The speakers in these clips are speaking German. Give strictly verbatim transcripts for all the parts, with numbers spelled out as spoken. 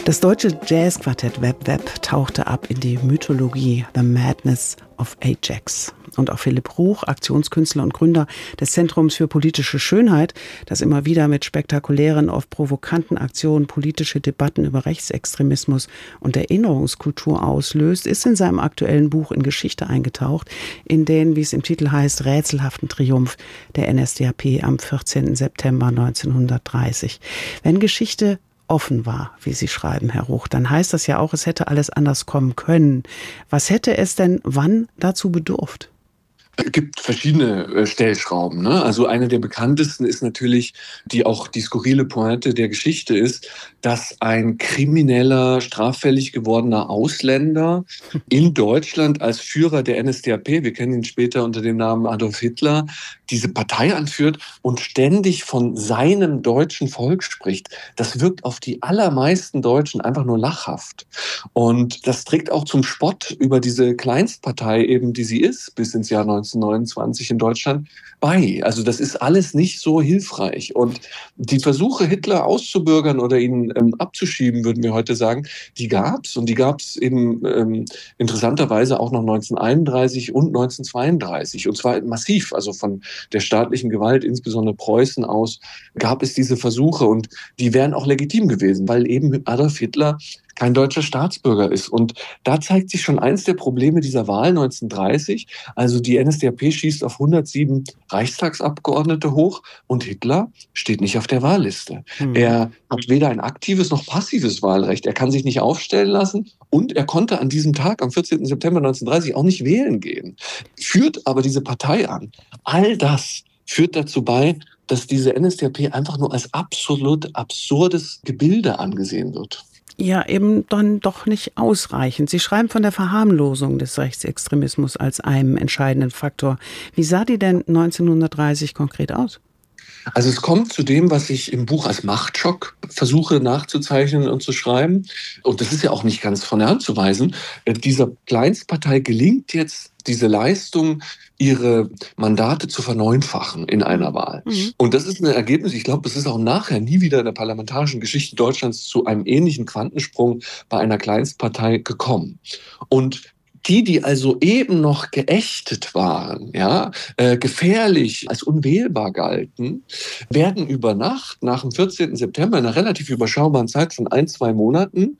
Das deutsche Jazzquartett Web Web tauchte ab in die Mythologie The Madness of Ajax. Und auch Philipp Ruch, Aktionskünstler und Gründer des Zentrums für politische Schönheit, das immer wieder mit spektakulären, oft provokanten Aktionen politische Debatten über Rechtsextremismus und Erinnerungskultur auslöst, ist in seinem aktuellen Buch in Geschichte eingetaucht, in den, wie es im Titel heißt, rätselhaften Triumph der N S D A P am vierzehnten September neunzehnhundertdreißig. Wenn Geschichte offen war, wie Sie schreiben, Herr Ruch, dann heißt das ja auch, es hätte alles anders kommen können. Was hätte es denn wann dazu bedurft? Es gibt verschiedene äh, Stellschrauben. Ne? Also eine der bekanntesten ist natürlich, die auch die skurrile Pointe der Geschichte ist, dass ein krimineller, straffällig gewordener Ausländer in Deutschland als Führer der N S D A P, wir kennen ihn später unter dem Namen Adolf Hitler, diese Partei anführt und ständig von seinem deutschen Volk spricht. Das wirkt auf die allermeisten Deutschen einfach nur lachhaft. Und das trägt auch zum Spott über diese Kleinstpartei eben, die sie ist, bis ins Jahr neunzehnhundertneunundzwanzig in Deutschland bei. Also das ist alles nicht so hilfreich. Und die Versuche, Hitler auszubürgern oder ihn ähm, abzuschieben, würden wir heute sagen, die gab's. Und die gab's eben ähm, interessanterweise auch noch neunzehnhunderteinunddreißig und neunzehnhundertzweiunddreißig. Und zwar massiv, also von der staatlichen Gewalt, insbesondere Preußen aus, gab es diese Versuche. Und die wären auch legitim gewesen, weil eben Adolf Hitler kein deutscher Staatsbürger ist. Und da zeigt sich schon eins der Probleme dieser Wahl neunzehnhundertdreißig. Also die N S D A P schießt auf hundertsieben Reichstagsabgeordnete hoch und Hitler steht nicht auf der Wahlliste. Hm. Er hat weder ein aktives noch passives Wahlrecht. Er kann sich nicht aufstellen lassen und er konnte an diesem Tag, am vierzehnten September neunzehnhundertdreißig, auch nicht wählen gehen. Führt aber diese Partei an. All das führt dazu bei, dass diese N S D A P einfach nur als absolut absurdes Gebilde angesehen wird. Ja, eben dann doch nicht ausreichend. Sie schreiben von der Verharmlosung des Rechtsextremismus als einem entscheidenden Faktor. Wie sah die denn neunzehnhundertdreißig konkret aus? Also es kommt zu dem, was ich im Buch als Machtschock versuche nachzuzeichnen und zu schreiben. Und das ist ja auch nicht ganz von der Hand zu weisen. Dieser Kleinstpartei gelingt jetzt diese Leistung, ihre Mandate zu verneunfachen in einer Wahl. Mhm. Und das ist ein Ergebnis, ich glaube, das ist auch nachher nie wieder in der parlamentarischen Geschichte Deutschlands zu einem ähnlichen Quantensprung bei einer Kleinstpartei gekommen. Und die, die also eben noch geächtet waren, ja, äh, gefährlich, als unwählbar galten, werden über Nacht nach dem vierzehnten September in einer relativ überschaubaren Zeit von ein, zwei Monaten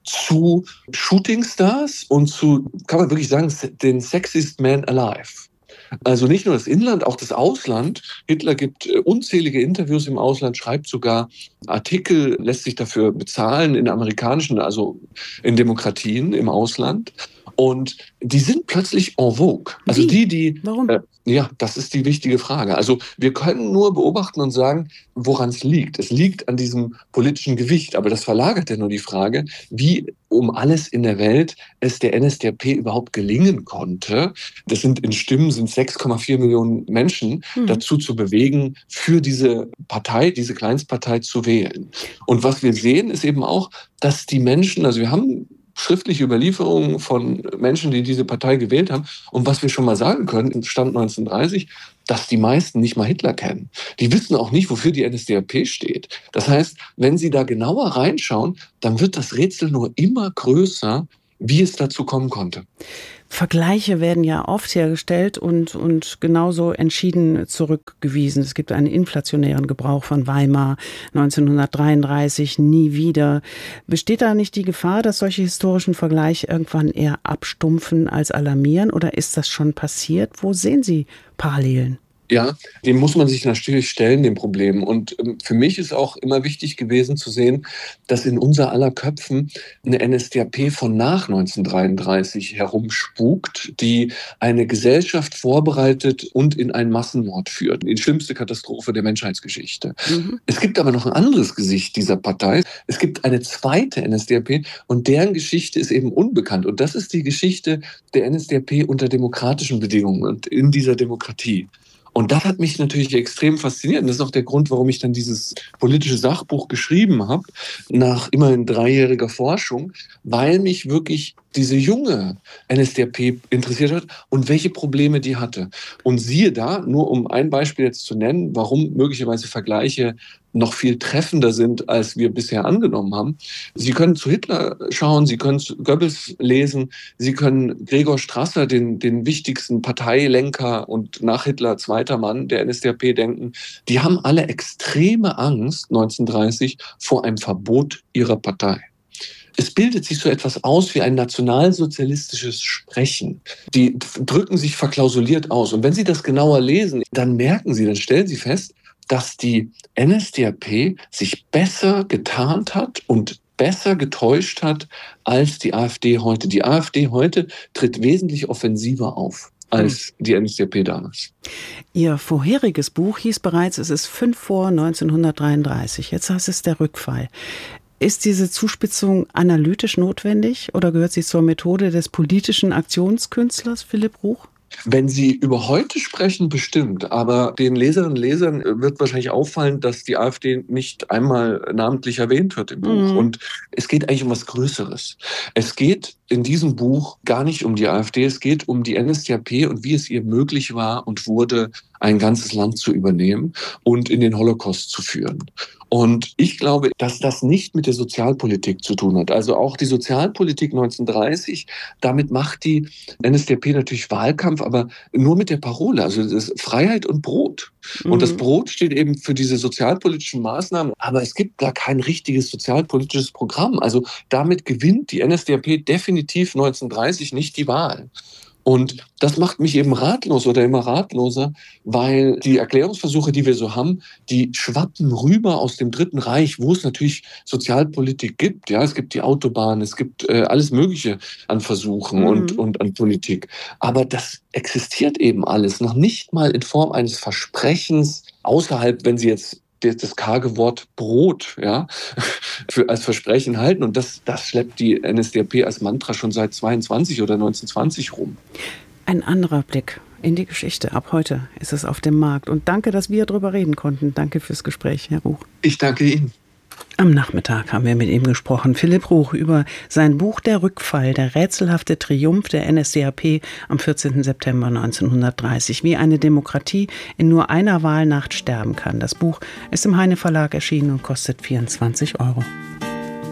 zu Shootingstars und zu, kann man wirklich sagen, den sexiest man alive. Also nicht nur das Inland, auch das Ausland. Hitler gibt unzählige Interviews im Ausland, schreibt sogar Artikel, lässt sich dafür bezahlen in amerikanischen, also in Demokratien im Ausland. Und die sind plötzlich en vogue. Also Wie? die, die... Warum? Äh, ja, das ist die wichtige Frage. Also wir können nur beobachten und sagen, woran es liegt. Es liegt an diesem politischen Gewicht. Aber das verlagert ja nur die Frage, wie um alles in der Welt es der N S D A P überhaupt gelingen konnte. Das sind in Stimmen sind sechs Komma vier Millionen Menschen, mhm. dazu zu bewegen, für diese Partei, diese Kleinstpartei zu wählen. Und was wir sehen, ist eben auch, dass die Menschen, also wir haben schriftliche Überlieferungen von Menschen, die diese Partei gewählt haben. Und was wir schon mal sagen können, Stand neunzehnhundertdreißig, dass die meisten nicht mal Hitler kennen. Die wissen auch nicht, wofür die N S D A P steht. Das heißt, wenn sie da genauer reinschauen, dann wird das Rätsel nur immer größer, wie es dazu kommen konnte. Vergleiche werden ja oft hergestellt und, und genauso entschieden zurückgewiesen. Es gibt einen inflationären Gebrauch von Weimar, neunzehnhundertdreiunddreißig, nie wieder. Besteht da nicht die Gefahr, dass solche historischen Vergleiche irgendwann eher abstumpfen als alarmieren? Oder ist das schon passiert? Wo sehen Sie Parallelen? Ja, dem muss man sich natürlich stellen, dem Problem. Und ähm, für mich ist auch immer wichtig gewesen zu sehen, dass in unser aller Köpfen eine N S D A P von nach neunzehnhundertdreiunddreißig herumspukt, die eine Gesellschaft vorbereitet und in einen Massenmord führt. Die schlimmste Katastrophe der Menschheitsgeschichte. Mhm. Es gibt aber noch ein anderes Gesicht dieser Partei. Es gibt eine zweite N S D A P und deren Geschichte ist eben unbekannt. Und das ist die Geschichte der N S D A P unter demokratischen Bedingungen und in dieser Demokratie. Und das hat mich natürlich extrem fasziniert. Und das ist auch der Grund, warum ich dann dieses politische Sachbuch geschrieben habe, nach immerhin dreijähriger Forschung, weil mich wirklich diese junge N S D A P interessiert hat und welche Probleme die hatte. Und siehe da, nur um ein Beispiel jetzt zu nennen, warum möglicherweise Vergleiche noch viel treffender sind, als wir bisher angenommen haben. Sie können zu Hitler schauen, Sie können zu Goebbels lesen, Sie können Gregor Strasser, den, den wichtigsten Parteilenker und nach Hitler zweiter Mann der N S D A P, denken. Die haben alle extreme Angst neunzehnhundertdreißig vor einem Verbot ihrer Partei. Es bildet sich so etwas aus wie ein nationalsozialistisches Sprechen. Die drücken sich verklausuliert aus. Und wenn Sie das genauer lesen, dann merken Sie, dann stellen Sie fest, dass die N S D A P sich besser getarnt hat und besser getäuscht hat als die AfD heute. Die AfD heute tritt wesentlich offensiver auf als die N S D A P damals. Ihr vorheriges Buch hieß bereits, es ist fünf vor neunzehnhundertdreiunddreißig. Jetzt heißt es der Rückfall. Ist diese Zuspitzung analytisch notwendig oder gehört sie zur Methode des politischen Aktionskünstlers Philipp Ruch? Wenn Sie über heute sprechen, bestimmt. Aber den Leserinnen und Lesern wird wahrscheinlich auffallen, dass die AfD nicht einmal namentlich erwähnt wird im Buch. Mhm. Und es geht eigentlich um was Größeres. Es geht in diesem Buch gar nicht um die AfD. Es geht um die N S D A P und wie es ihr möglich war und wurde, ein ganzes Land zu übernehmen und in den Holocaust zu führen. Und ich glaube, dass das nicht mit der Sozialpolitik zu tun hat. Also auch die Sozialpolitik neunzehnhundertdreißig, damit macht die N S D A P natürlich Wahlkampf, aber nur mit der Parole, also das ist Freiheit und Brot. Mhm. Und das Brot steht eben für diese sozialpolitischen Maßnahmen, aber es gibt gar kein richtiges sozialpolitisches Programm. Also damit gewinnt die N S D A P definitiv neunzehnhundertdreißig nicht die Wahl. Und das macht mich eben ratlos oder immer ratloser, weil die Erklärungsversuche, die wir so haben, die schwappen rüber aus dem Dritten Reich, wo es natürlich Sozialpolitik gibt. Ja, es gibt die Autobahn, es gibt äh, alles Mögliche an Versuchen mhm. und, und an Politik. Aber das existiert eben alles noch nicht mal in Form eines Versprechens außerhalb, wenn Sie jetzt das karge Wort Brot, ja, für, als Versprechen halten. Und das, das schleppt die N S D A P als Mantra schon seit zweiundzwanzig oder neunzehnhundertzwanzig rum. Ein anderer Blick in die Geschichte. Ab heute ist es auf dem Markt. Und danke, dass wir darüber reden konnten. Danke fürs Gespräch, Herr Ruch. Ich danke Ihnen. Am Nachmittag haben wir mit ihm gesprochen, Philipp Ruch, über sein Buch Der Rückfall, der rätselhafte Triumph der N S D A P am vierzehnten September neunzehnhundertdreißig, wie eine Demokratie in nur einer Wahlnacht sterben kann. Das Buch ist im Heine Verlag erschienen und kostet vierundzwanzig Euro.